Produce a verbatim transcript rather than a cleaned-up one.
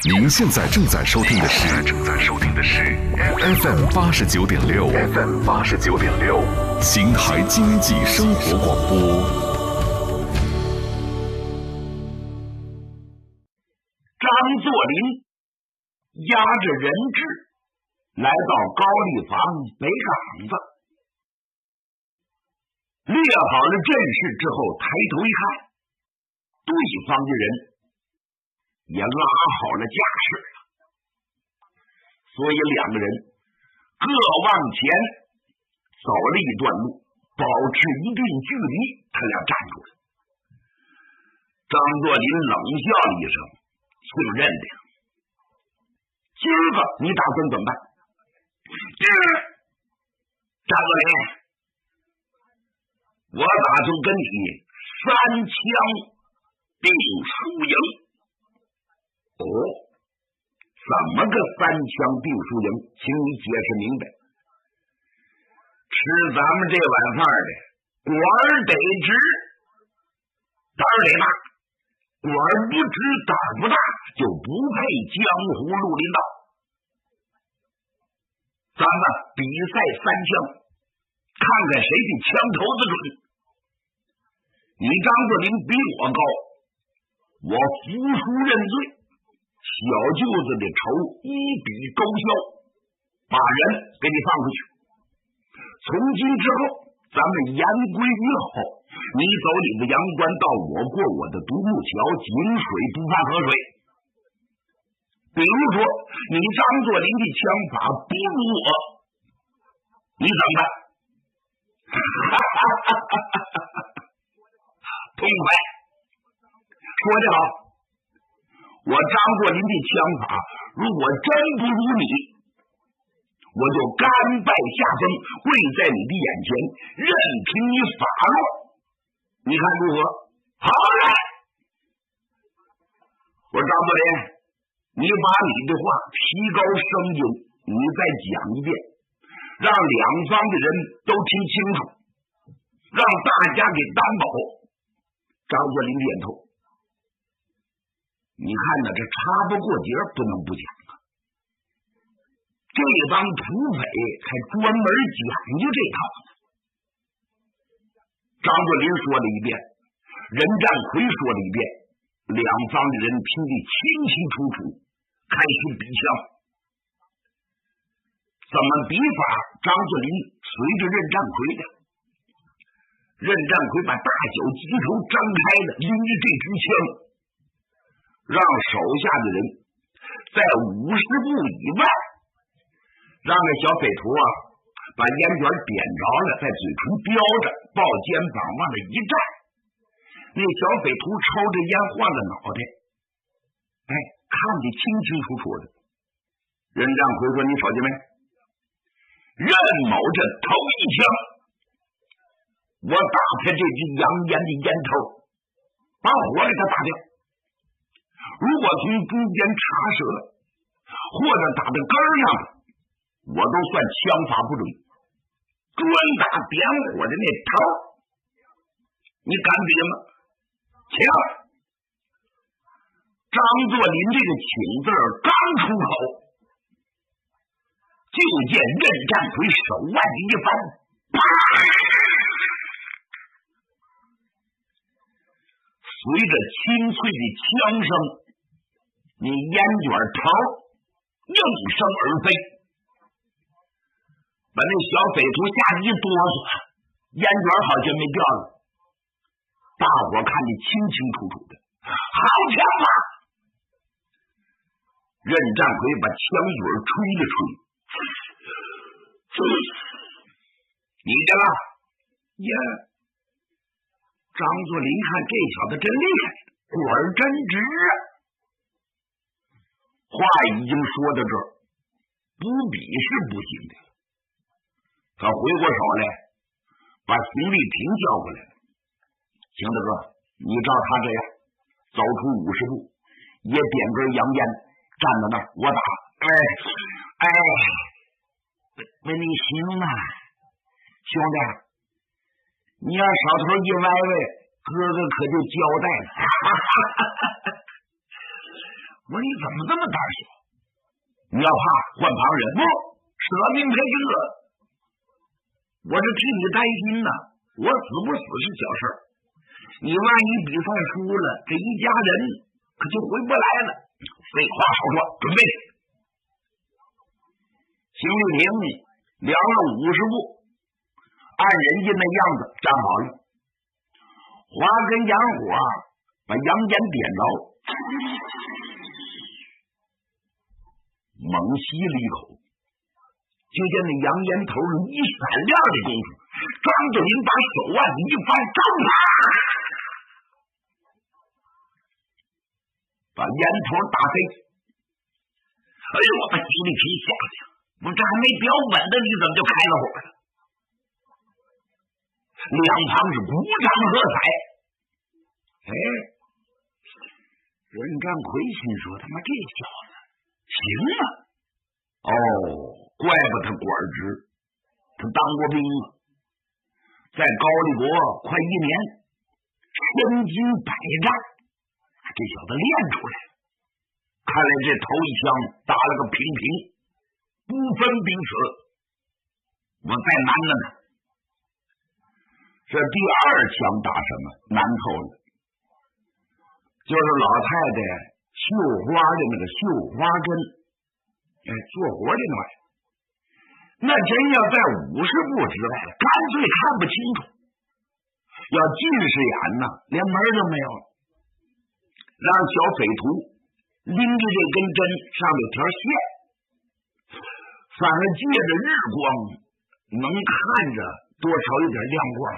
您现在正在收听的是正在收听的是 F M 八十九点六 F M 八十九点六邢台经济生活广播。 张作霖押着人质来到高丽坊北岗子，列好了阵势之后，抬头一看，对方的人也拉好了架势了，所以两个人各往前走了一段路，保持一定距离，他俩站住了。张作霖冷笑了一声，姓任的，今儿个你打算怎么办？张作霖，我打算跟你三枪定输赢。哦，怎么个三枪定输赢？请你解释明白。吃咱们这碗饭的，官儿得直，胆儿得大，官儿不直，胆儿不大，就不配江湖绿林道。咱们比赛三枪，看看谁的枪头子准。你张作霖比我高，我服输认罪，小舅子的仇一笔勾销，把人给你放回去。从今之后，咱们言归于后，你走你的阳关道，我过我的独木桥，井水不犯河水。比如说，你张作霖的枪法不如我，你怎么办？痛快，说得好。我张作霖的枪法，如果真不如你，我就甘拜下风，跪在你的眼前，任凭你发落。你看如何？好嘞！我张作霖，你把你的话提高声音，你再讲一遍，让两方的人都听清楚，让大家给担保。张作霖点头。你看呢，这插不过节不能不讲啊。这帮土匪还专门讲究这套呢。张作霖说了一遍，任占奎说了一遍，两方的人听得清清楚楚，开始比枪。怎么比法？张作霖随着任占奎的，任占奎把大脚鸡头张开了，拎着这支枪，让手下的人在五十步以外，让那小匪徒啊把烟卷点着了，在嘴唇叼着，抱肩膀往那一站，那小匪徒抽着烟换了脑袋，哎，看得清清楚楚的。任占奎说：“你瞅见没？任某这头一枪，我打开这支扬烟的烟头，把火给他打掉。如果从中间插舌，或者打到根上，我都算枪法不准，专打点火的那头。你敢比吗？请！”张作霖这个请字刚出口，就见任占奎手腕一翻，啪！随着清脆的枪声，你烟卷头应声而飞，把那小匪徒吓得一哆嗦，烟卷好像没掉了。大伙看得清清楚楚的，好枪法！任占奎把枪嘴吹了吹，你的了呀！张作霖看这小子真厉害，果儿真直啊！话已经说到这儿，不比是不行的。他回过手来，把邢立平叫过来了。邢大哥，你照他这样，走出五十步，也点根洋烟，站在那儿，我打。哎哎，问你行吗，兄弟？你要少头一歪歪，哥哥可就交代了。 我说你怎么这么胆小？你要怕换旁人？不，舍命赔君子。我是替你担心呐，我死不死是小事儿，你万一比赛输了，这一家人可就回不来了。废话少说，准备。邢玉亭量了五十步，按人家那样子站好了。花根洋火把杨坚点着，猛吸了一口，就见那杨烟头一闪亮的功夫，张作霖把手腕一翻，张他，把烟头打飞。哎呦，我把邢立平吓的，我这还没表稳的，你怎么就开了火了？两旁是鼓掌喝彩。哎，任占奎心说：“他妈这小子行啊！哦，怪不他官职，他当过兵啊，在高丽国快一年，身经百战，这小子练出来了。看来这头一枪打了个平平，不分兵死。我再难了呢。这第二枪打什么？难透了。”就是老太太绣花的那个绣花针，哎，做活的那玩意儿，那真要在五十步之外，干脆看不清楚。要近视眼呢，连门都没有了。让小匪徒拎着这根针，上面有条线，反而借着日光，能看着多少有点亮光。